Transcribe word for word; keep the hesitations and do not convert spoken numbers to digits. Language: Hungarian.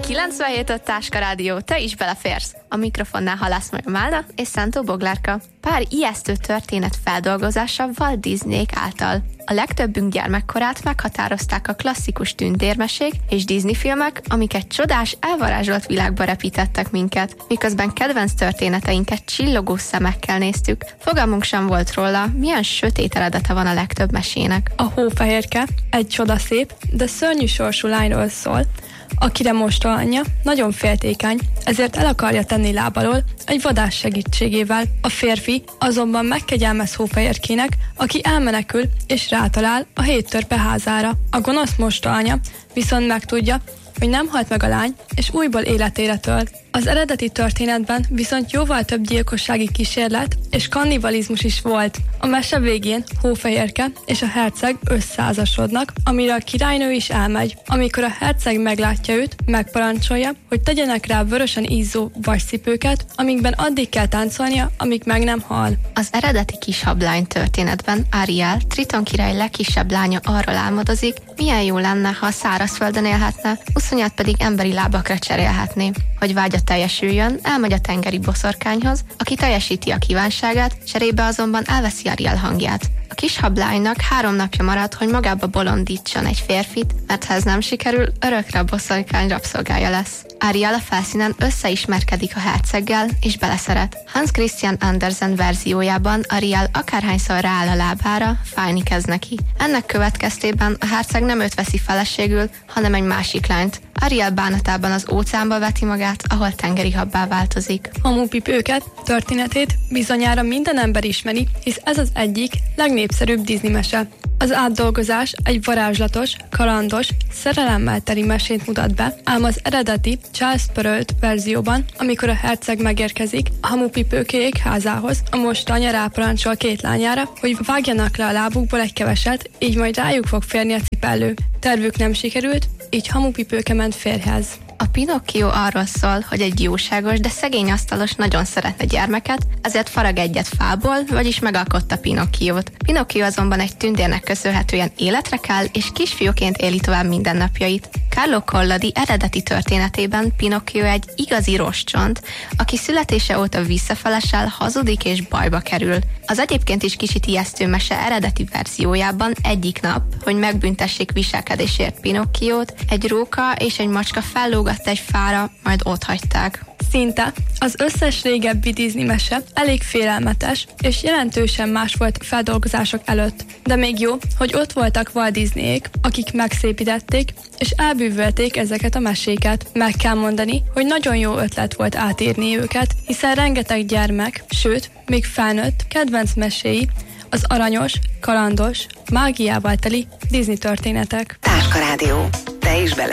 kilencvenhét öt Táska Rádió, te is beleférsz. A mikrofonnál Halász Maja Málna és Szántó Boglárka. Pár ijesztő történet feldolgozása Walt Disneyék által. A legtöbbünk gyermekkorát meghatározták a klasszikus tündérmesék és Disney filmek, amik egy csodás, elvarázsolt világba repítettek minket, miközben kedvenc történeteinket csillogó szemekkel néztük. Fogalmunk sem volt róla, milyen sötét eredete van a legtöbb mesének. A Hófehérke egy csodaszép, de szörnyű sorsú lányról szól, akire mosta anyja nagyon féltékeny, ezért el akarja tenni lábalól egy vadász segítségével. A férfi azonban megkegyelmez Hófehérkének, aki elmenekül és rátalál a hét törpe házára. A gonosz mosta anya viszont megtudja, hogy nem halt meg a lány, és újból életére tölt. Az eredeti történetben viszont jóval több gyilkossági kísérlet és kannibalizmus is volt. A mese végén Hófehérke és a herceg összeházasodnak, amire a királynő is elmegy. Amikor a herceg meglátja őt, megparancsolja, hogy tegyenek rá vörösen izzó vascipőket, amikben addig kell táncolnia, amíg meg nem hal. Az eredeti kishablány történetben Ariel, Triton király legkisebb lánya, arról álmodozik, milyen jó lenne, ha a szárazföldön élhetne, uszonyát pedig emberi lábakra cserélhetné. Hogy vágya teljesüljön, elmegy a tengeri boszorkányhoz, aki teljesíti a kívánságát, cserébe azonban elveszi Ariel hangját. A kis hablánynak három napja marad, hogy magába bolondítson egy férfit, mert ha ez nem sikerül, örökre a boszorkány rabszolgája lesz. Ariel a felszínen összeismerkedik a herceggel, és beleszeret. Hans Christian Andersen verziójában Ariel akárhányszor rááll a lábára, fájni kezd neki. Ennek következtében a herceg nem őt veszi feleségül, hanem egy másik lányt. Ariel bánatában az óceánba veti magát, ahol tengeri habbá változik. Hamupipőket történetét bizonyára minden ember ismeri, hisz ez az egyik legnépszerűbb Disney mese. Az átdolgozás egy varázslatos, kalandos, szerelemmel teli mesét mutat be, ám az eredeti Charles Perrault verzióban, amikor a herceg megérkezik a hamupipőkéjék házához, a mosta anya ráparancsol két lányára, hogy vágjanak le a lábukból egy keveset, így majd rájuk fog férni a cipellő. Tervük nem sikerült, így hamupipőke ment férjhez. A Pinocchio arról szól, hogy egy jóságos, de szegény asztalos nagyon szeretne gyermeket, ezért farag egyet fából, vagyis megalkotta Pinocchiót. Pinocchio azonban egy tündérnek köszönhetően életre kell, és kisfiúként éli tovább mindennapjait. Carlo Collodi eredeti történetében Pinocchio egy igazi rostcsont, aki születése óta visszafelesel, hazudik és bajba kerül. Az egyébként is kicsit ijesztő mese eredeti verziójában egyik nap, hogy megbüntessék viselkedésért Pinocchiót, egy róka és egy macska fellógatta egy fára, majd ott hagyták. Szinte az összes régebbi Disney mese elég félelmetes, és jelentősen más volt a feldolgozások előtt. De még jó, hogy ott voltak Walt Disneyék, akik megszépítették, és elbűvölték ezeket a meséket. Meg kell mondani, hogy nagyon jó ötlet volt átírni őket, hiszen rengeteg gyermek, sőt, még felnőtt kedvenc meséi az aranyos, kalandos, mágiával teli Disney történetek. Táska Rádió. Te is bele